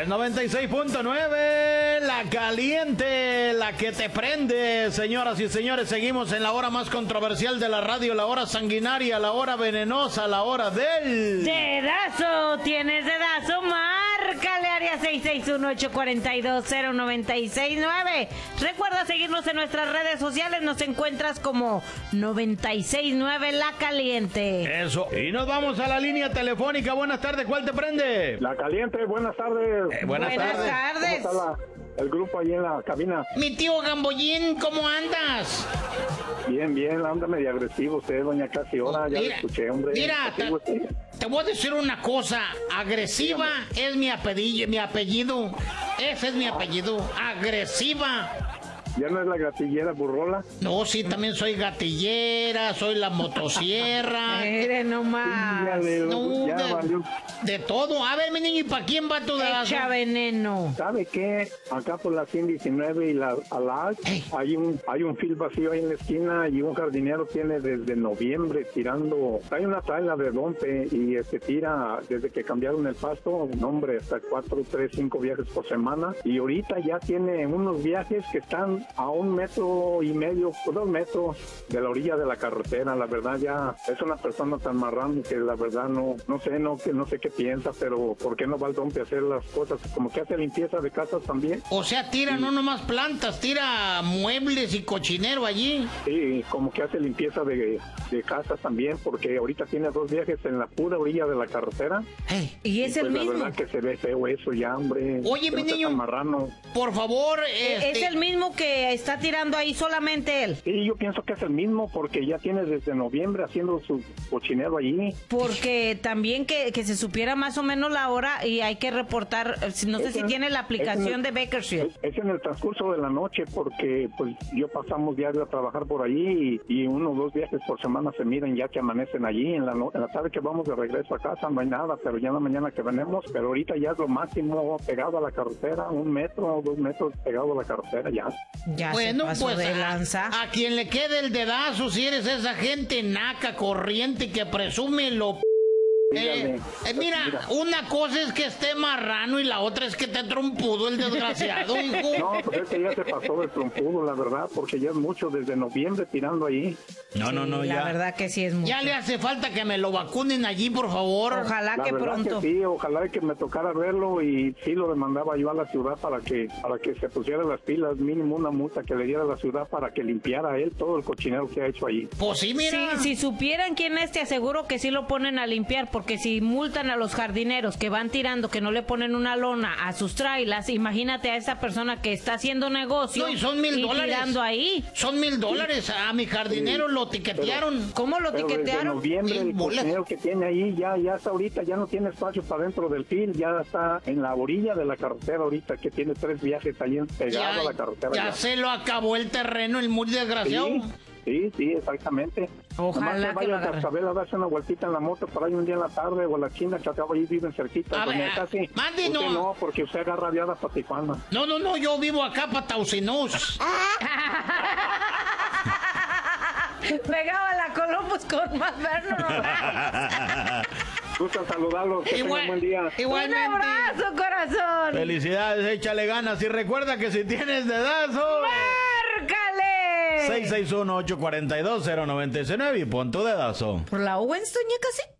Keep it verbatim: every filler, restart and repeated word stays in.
El noventa y seis punto nueve, la caliente, la que te prende. Señoras y señores, seguimos en la hora más controversial de la radio, la hora sanguinaria, la hora venenosa, la hora del... ¡Dedazo! ¿Tienes dedazo? Márcale área seis seis uno, ocho cuatro dos, cero nueve seis nueve. Recuerda seguirnos en nuestras redes sociales, nos encuentras como noventa y seis punto nueve La Caliente. Eso, y nos vamos a la línea telefónica. Buenas tardes, ¿cuál te prende? La Caliente, buenas tardes. Eh, buenas, Buenas tardes. tardes. ¿Cómo está la, el grupo ahí en la cabina? Mi tío Gambollín, ¿cómo andas? Bien, bien, anda medio agresivo usted, doña Casi Hora, ya Mira, lo escuché, hombre. Mira, ¿Qué te, digo usted? te voy a decir una cosa. Agresiva es mi apellido, mi apellido. Ese es mi apellido. Agresiva. ¿Ya no es la gatillera burrola? No, sí, también soy gatillera, soy la motosierra. Mire nomás. Ya, de, No, ya de, valió. de todo. A ver, mi niño, ¿y para quién va tu dedazo? Echa veneno. ¿Sabe qué? Acá por la ciento diecinueve y la Alas, Ey. hay un hay un fil vacío ahí en la esquina y un jardinero tiene desde noviembre tirando. Hay una traila de dompe y este tira desde que cambiaron el pasto, no, hombre, hasta cuatro, tres, cinco viajes por semana. Y ahorita ya tiene unos viajes que están a un metro y medio, dos metros de la orilla de la carretera. La verdad ya es una persona tan marrón que la verdad no no sé, no que no sé qué piensa, pero ¿por qué no va al dompe a hacer las cosas? Como que hace limpieza de casas también. O sea, tira no nomás plantas, tira muebles y cochinero allí. Sí, como que hace limpieza de, de casas también, porque ahorita tiene dos viajes en la pura orilla de la carretera. Hey, Y es el Pues la mismo. verdad que se ve feo eso ya, hombre. Oye, Que mi no sea niño. tan marrano. por favor, este... Es el mismo que está tirando ahí solamente él. Sí, yo pienso que es el mismo, porque ya tiene desde noviembre haciendo su cochinero allí. Porque también que, que se supiera más o menos la hora y hay que reportar, eh, si- no sé Es si en- tiene la es aplicación en de el- Bakersfield. Es, es en el transcurso de la noche, porque pues yo pasamos diario a trabajar por allí y, y uno o dos viajes por semana se miran ya que amanecen allí. En la, no- en la tarde que vamos de regreso a casa no hay nada, pero ya en la mañana que venimos, pero ahorita ya es lo máximo pegado a la carretera, un metro o dos metros pegado a la carretera ya. Ya Bueno, se pasó pues de a, lanza. a quien le quede el dedazo, si eres esa gente naca, corriente, que presume lo... Eh, Dígame. eh, mira, Mira. una cosa es que esté marrano y la otra es que esté trompudo el desgraciado, hijo. No, pues es que ya se pasó de trompudo, la verdad, porque ya es mucho desde noviembre tirando ahí. No, no, no, Sí, la ya. verdad que sí es mucho. Ya le hace falta que me lo vacunen allí, por favor. Ojalá La que verdad pronto. que sí, ojalá que me tocara verlo y sí lo demandaba yo a la ciudad para que para que se pusiera las pilas, mínimo una multa que le diera a la ciudad para que limpiara él todo el cochinero que ha hecho ahí. Pues sí, mira. Sí, si supieran quién es, te aseguro que sí lo ponen a limpiar, porque si multan a los jardineros que van tirando, que no le ponen una lona a sus trailas, imagínate a esa persona que está haciendo negocio No, y son mil dólares. tirando ahí. Son mil dólares. A mi jardinero Sí, lo tiquetearon. ¿Cómo lo Pero desde tiquetearon? noviembre el Mil bolas. cochinero que tiene ahí ya ya hasta ahorita ya no tiene espacio para dentro del fil, ya está en la orilla de la carretera ahorita, que tiene tres viajes ahí pegado a la carretera. ya ya. se lo acabó el terreno, el muy desgraciado. Sí, sí, sí, exactamente. Ojalá Nomás que que lo vaya a agarre. Cascabel a darse una vueltita en la moto por ahí un día en la tarde o a la China, que acabo ahí viven cerquita. A doña ver, Casi. mande, Usted no. no, porque usted agarra viada para Tijuana. No, no, no, yo vivo acá para Tausinús. Pegaba la Columbus con más Vernon. Gusta saludarlos, que tengan Igual- buen día. Un Igualmente. abrazo, corazón. Felicidades, échale ganas y recuerda que si tienes dedazo, ¡Márcale! seis seis uno, ocho cuatro dos, cero nueve nueve y pon tu dedazo. Por la Owens, doña Casi.